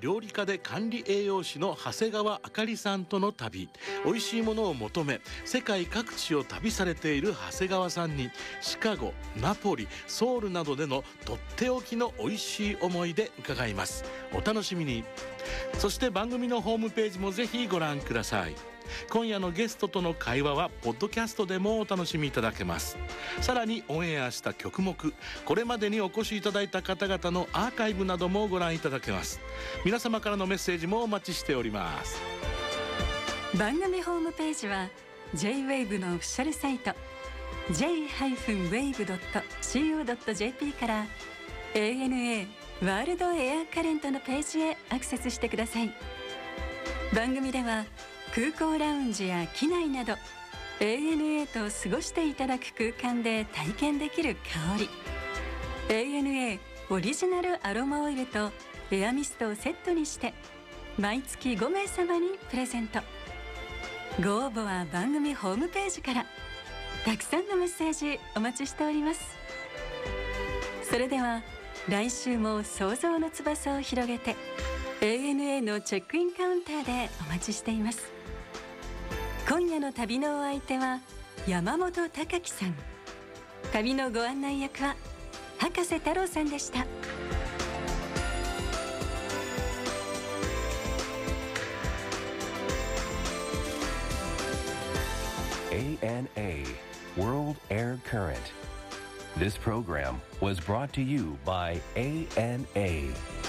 料理家で管理栄養士の長谷川あかりさんとの旅。美味しいものを求め世界各地を旅されている長谷川さんに、シカゴ、ナポリ、ソウルなどでのとっておきの美味しい思い出伺います。お楽しみに。そして番組のホームページもぜひご覧ください。今夜のゲストとの会話はポッドキャストでもお楽しみいただけます。さらにオンエアした曲目、これまでにお越しいただいた方々のアーカイブなどもご覧いただけます。皆様からのメッセージもお待ちしております。 番組ホームページは J-WAVE のオフィシャルサイト j-wave.co.jp から ANA ワールドエアカレントのページへアクセスしてください。番組では空港ラウンジや機内など ANA と過ごしていただく空間で体験できる香り、 ANA オリジナルアロマオイルとエアミストをセットにして毎月5名様にプレゼント。ご応募は番組ホームページから。たくさんのメッセージお待ちしております。それでは来週も想像の翼を広げて ANA のチェックインカウンターでお待ちしています。今夜の旅のお相手は山本貴樹さん。旅のご案内役は博士太郎さんでした。 ANA World Air Current. This program was brought to you by ANA.